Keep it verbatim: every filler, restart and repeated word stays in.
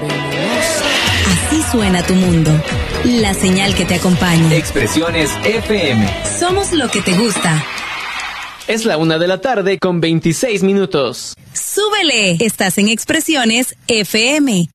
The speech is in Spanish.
Así suena tu mundo. La señal que te acompaña. Expresiones F M. Somos lo que te gusta. Es la una de la tarde con veintiséis minutos. ¡Súbele! Estás en Expresiones F M.